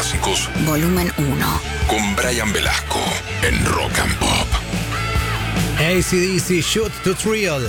clásicos. Volumen 1. Con Brian Velasco en Rock and Pop. AC/DC, Shoot to Thrill.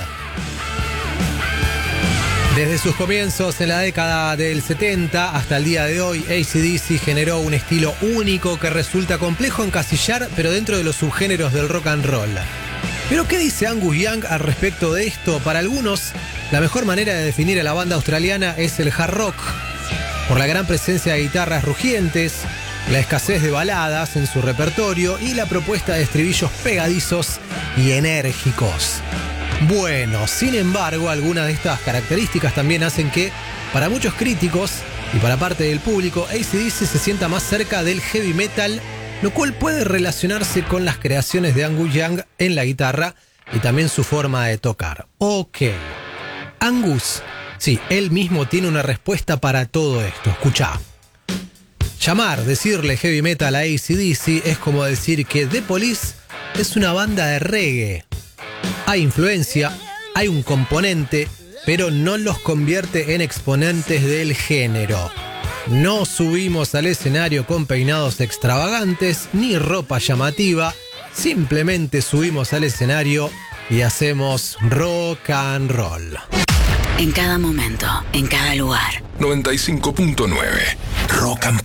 Desde sus comienzos en la década del 70 hasta el día de hoy, AC/DC generó un estilo único que resulta complejo encasillar, pero dentro de los subgéneros del rock and roll. Pero ¿qué dice Angus Young al respecto de esto? Para algunos, la mejor manera de definir a la banda australiana es el hard rock, por la gran presencia de guitarras rugientes, la escasez de baladas en su repertorio y la propuesta de estribillos pegadizos y enérgicos. Bueno, sin embargo, algunas de estas características también hacen que, para muchos críticos y para parte del público, AC/DC se sienta más cerca del heavy metal, lo cual puede relacionarse con las creaciones de Angus Young en la guitarra y también su forma de tocar. Ok, Angus, sí, él mismo tiene una respuesta para todo esto. Escuchá. Decirle heavy metal a AC/DC es como decir que The Police es una banda de reggae. Hay influencia, hay un componente, pero no los convierte en exponentes del género. No subimos al escenario con peinados extravagantes ni ropa llamativa, simplemente subimos al escenario y hacemos rock and roll. En cada momento, en cada lugar. 95.9 Rock and Pop.